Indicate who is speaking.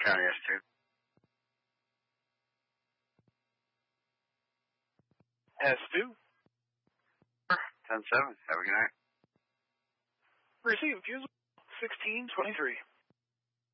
Speaker 1: County S2.
Speaker 2: S2.
Speaker 1: 10-7. Have a good night.
Speaker 2: Receive. Fuse 1623.